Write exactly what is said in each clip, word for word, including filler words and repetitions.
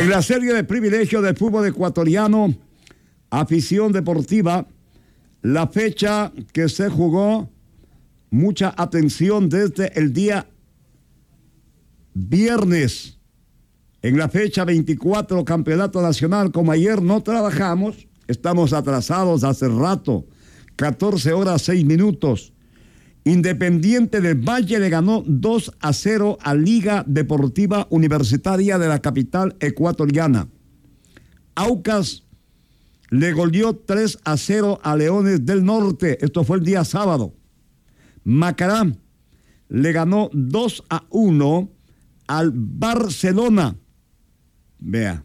En la serie de privilegio del fútbol ecuatoriano, afición deportiva, la fecha que se jugó, mucha atención desde el día viernes, en la fecha veinticuatro, campeonato nacional. Como ayer no trabajamos, estamos atrasados hace rato, catorce horas seis minutos. Independiente del Valle le ganó dos a cero a Liga Deportiva Universitaria de la capital ecuatoriana. Aucas le goleó tres a cero a Leones del Norte. Esto fue el día sábado. Macará le ganó dos a uno al Barcelona. Vea.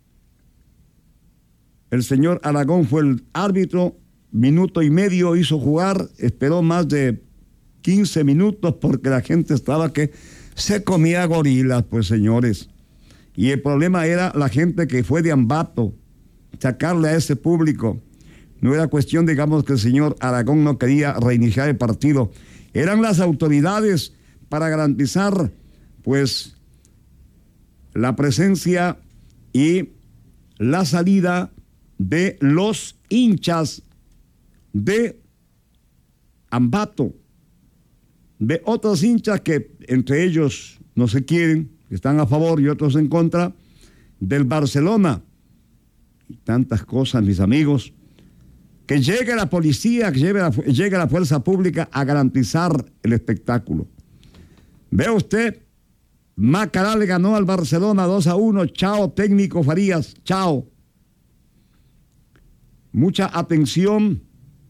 El señor Aragón fue el árbitro. Minuto y medio hizo jugar. Esperó más de quince minutos porque la gente estaba que se comía gorilas, pues, señores. Y el problema era la gente que fue de Ambato, sacarle a ese público. No era cuestión, digamos, que el señor Aragón no quería reiniciar el partido. Eran las autoridades para garantizar, pues, la presencia y la salida de los hinchas de Ambato, de otros hinchas que entre ellos no se quieren, que están a favor y otros en contra del Barcelona. Y tantas cosas, mis amigos. Que llegue la policía, que llegue la, llegue la fuerza pública a garantizar el espectáculo. Ve usted, Macará le ganó al Barcelona dos a uno. Chao, técnico Farías, chao. Mucha atención,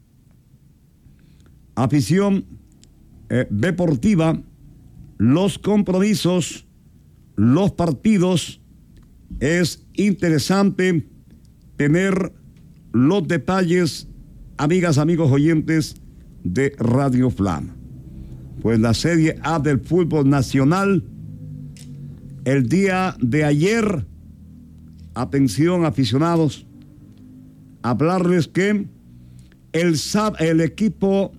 afición eh, deportiva, los compromisos, los partidos. Es interesante tener los detalles, amigas, amigos oyentes de Radio Flama. Pues la Serie A del fútbol nacional, el día de ayer, atención aficionados, hablarles que el, el equipo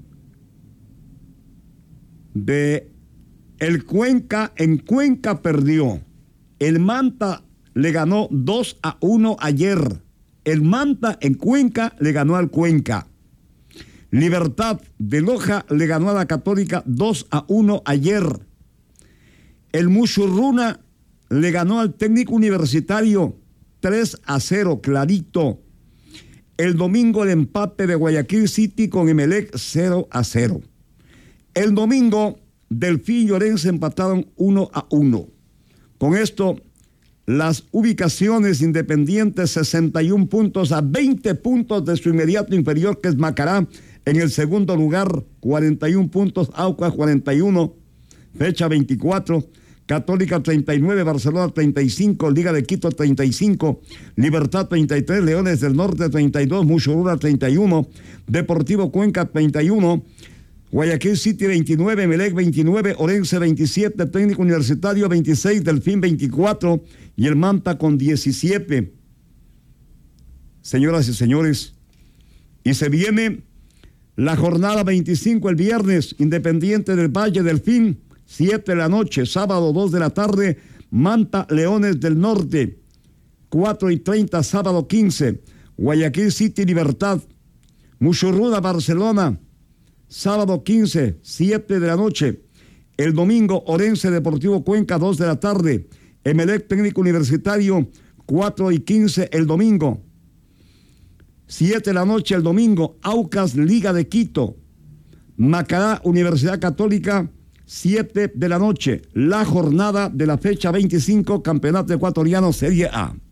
de el Cuenca, en Cuenca perdió. El Manta le ganó dos a uno ayer. El Manta en Cuenca le ganó al Cuenca. Libertad de Loja le ganó a la Católica dos a uno ayer. El Mushurruna le ganó al Técnico Universitario tres a cero, clarito. El domingo el empate de Guayaquil City con Emelec cero a cero. El domingo Delfín y Orense empataron uno a uno. Con esto, las ubicaciones independientes, sesenta y un puntos a veinte puntos de su inmediato inferior, que es Macará. En el segundo lugar, cuarenta y un puntos, Aucas cuarenta y uno, fecha veinticuatro. Católica treinta y nueve, Barcelona treinta y cinco, Liga de Quito treinta y cinco, Libertad treinta y tres, Leones del Norte treinta y dos, Mushurruna treinta y uno, Deportivo Cuenca treinta y uno, Guayaquil City veintinueve, Emelec veintinueve, Orense veintisiete, Técnico Universitario veintiséis, Delfín veinticuatro y el Manta con diecisiete. Señoras y señores, y se viene la jornada veinticinco el viernes, Independiente del Valle, Delfín, siete de la noche, sábado dos de la tarde, Manta, Leones del Norte, cuatro y treinta, sábado quince, Guayaquil City, Libertad, Mushurruna, Barcelona, sábado quince, siete de la noche. El domingo, Orense, Deportivo Cuenca, dos de la tarde. Emelec, Técnico Universitario, cuatro y quince el domingo. siete de la noche el domingo, Aucas, Liga de Quito. Macará, Universidad Católica, siete de la noche. La jornada de la fecha veinticinco, Campeonato Ecuatoriano Serie A.